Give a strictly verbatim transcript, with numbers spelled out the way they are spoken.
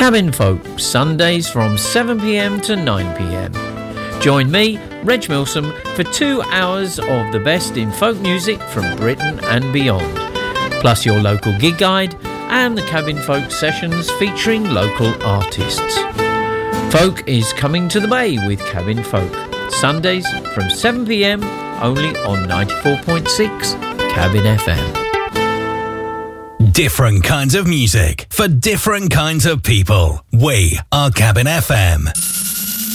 Cabin Folk, Sundays from seven p m to nine p m. Join me, Reg Milsom, for two hours of the best in folk music from Britain and beyond. Plus your local gig guide and the Cabin Folk sessions featuring local artists. Folk is coming to the Bay with Cabin Folk. Sundays from seven p m only on ninety-four point six Cabin F M. Different kinds of music for different kinds of people. We are Cabin F M.